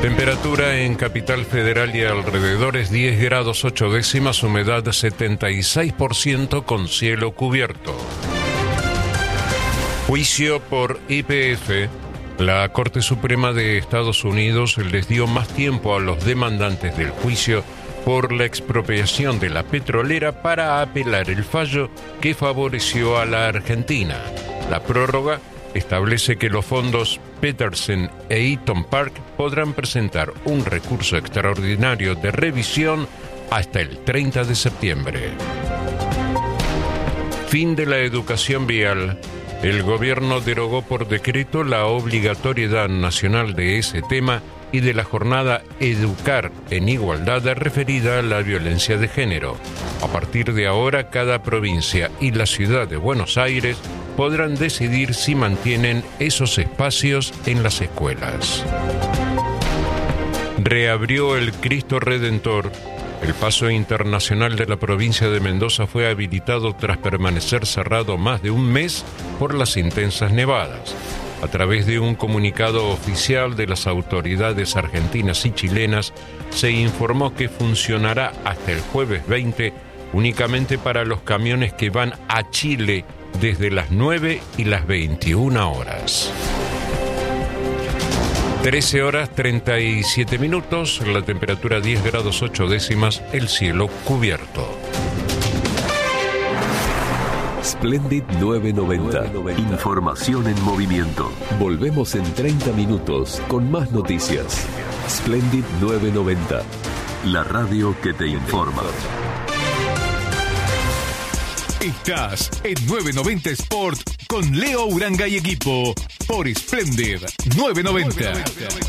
Temperatura en Capital Federal y alrededores 10 grados 8 décimas, humedad 76% con cielo cubierto. Juicio por YPF. La Corte Suprema de Estados Unidos les dio más tiempo a los demandantes del juicio por la expropiación de la petrolera para apelar el fallo que favoreció a la Argentina. La prórroga establece que los fondos Petersen e Eaton Park podrán presentar un recurso extraordinario de revisión hasta el 30 de septiembre. Fin de la educación vial. El gobierno derogó por decreto la obligatoriedad nacional de ese tema y de la jornada Educar en Igualdad referida a la violencia de género. A partir de ahora, cada provincia y la ciudad de Buenos Aires podrán decidir si mantienen esos espacios en las escuelas. Reabrió el Cristo Redentor. El paso internacional de la provincia de Mendoza fue habilitado tras permanecer cerrado más de un mes por las intensas nevadas. A través de un comunicado oficial de las autoridades argentinas y chilenas, se informó que funcionará hasta el jueves 20 únicamente para los camiones que van a Chile desde las 9 y las 21 horas. 13 horas 37 minutos, la temperatura 10 grados 8 décimas, el cielo cubierto. Splendid 990. Información en movimiento. Volvemos en 30 minutos con más noticias. Splendid 990. La radio que te informa. Estás en 990 Sport con Leo Uranga y equipo por Splendid 990.